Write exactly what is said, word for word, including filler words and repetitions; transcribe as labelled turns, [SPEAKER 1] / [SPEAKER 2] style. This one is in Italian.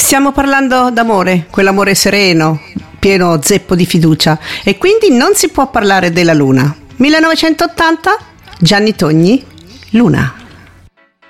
[SPEAKER 1] Stiamo parlando d'amore, quell'amore sereno, pieno zeppo di fiducia, e quindi non si può parlare della luna. millenovecentottanta, Gianni Togni, Luna.